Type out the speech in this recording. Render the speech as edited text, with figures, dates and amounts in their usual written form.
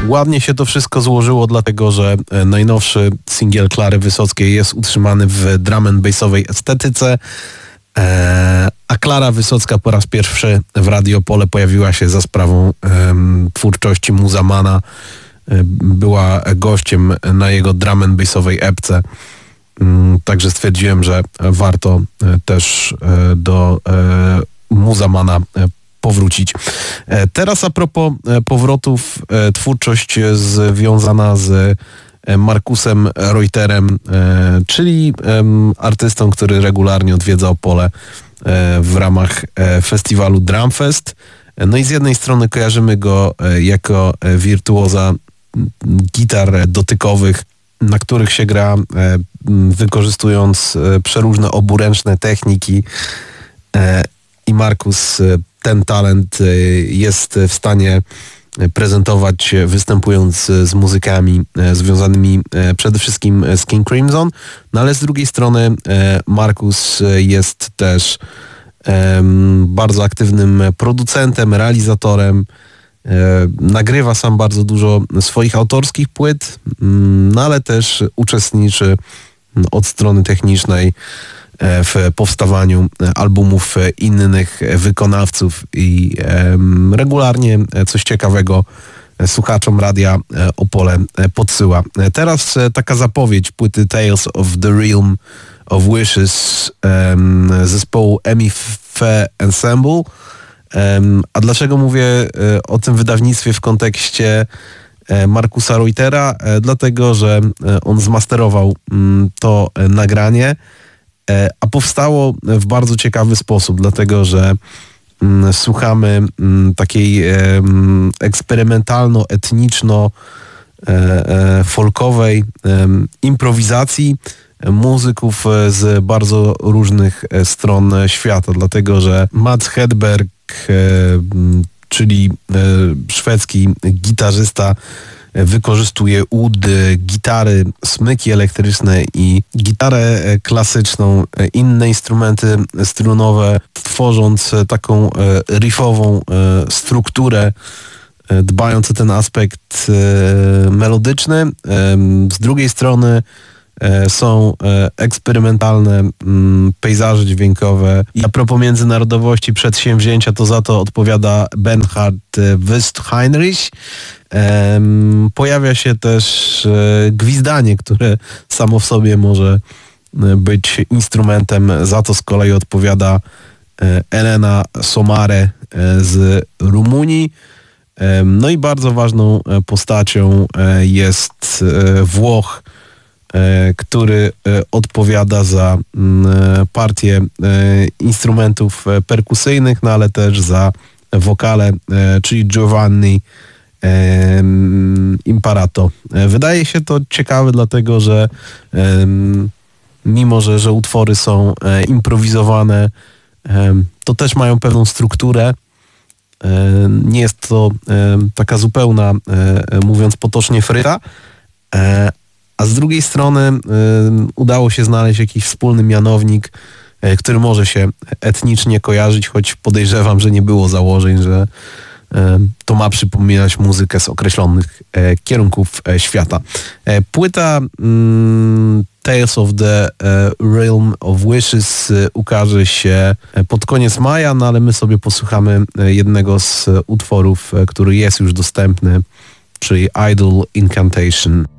Ładnie się to wszystko złożyło, dlatego że najnowszy singiel Klary Wysockiej jest utrzymany w drum and bassowej estetyce, a Klara Wysocka po raz pierwszy w Radiopole pojawiła się za sprawą twórczości Muzamana. Była gościem na jego drum and bassowej epce. Także stwierdziłem, że warto też do Muzamana powrócić. Teraz a propos powrotów, twórczość związana z Markusem Reuterem, czyli artystą, który regularnie odwiedza Opole w ramach festiwalu Drumfest. No i z jednej strony kojarzymy go jako wirtuoza gitar dotykowych, na których się gra wykorzystując przeróżne oburęczne techniki, i Markus ten talent jest w stanie prezentować, występując z muzykami związanymi przede wszystkim z King Crimson, no ale z drugiej strony Markus jest też bardzo aktywnym producentem, realizatorem, nagrywa sam bardzo dużo swoich autorskich płyt, no ale też uczestniczy od strony technicznej w powstawaniu albumów innych wykonawców i regularnie coś ciekawego słuchaczom Radia Opole podsyła. Teraz taka zapowiedź płyty Tales of the Realm of Wishes zespołu MIFE Ensemble. A dlaczego mówię o tym wydawnictwie w kontekście Markusa Reutera? Dlatego, że on zmasterował to nagranie, a powstało w bardzo ciekawy sposób, dlatego że słuchamy takiej eksperymentalno-etniczno-folkowej improwizacji muzyków z bardzo różnych stron świata, dlatego że Mats Hedberg, czyli szwedzki gitarzysta, wykorzystuje ud, gitary, smyki elektryczne i gitarę klasyczną, inne instrumenty strunowe, tworząc taką riffową strukturę, dbając o ten aspekt melodyczny. Z drugiej strony są eksperymentalne pejzaże dźwiękowe. I a propos międzynarodowości przedsięwzięcia, to za to odpowiada Bernhard Wüst-Heinrich. Pojawia się też gwizdanie, które samo w sobie może być instrumentem. Za to z kolei odpowiada Elena Somare z Rumunii. No i bardzo ważną postacią jest Włoch, który odpowiada za partię instrumentów perkusyjnych, no ale też za wokale, czyli Giovanni Imparato. Wydaje się to ciekawe, dlatego że mimo, że utwory są improwizowane, to też mają pewną strukturę. Nie jest to taka zupełna, mówiąc potocznie, fryta, a z drugiej strony udało się znaleźć jakiś wspólny mianownik, który może się etnicznie kojarzyć, choć podejrzewam, że nie było założeń, że to ma przypominać muzykę z określonych kierunków świata. Płyta Tales of the Realm of Wishes ukaże się pod koniec maja, no ale my sobie posłuchamy jednego z utworów, który jest już dostępny, czyli Idle Incantation.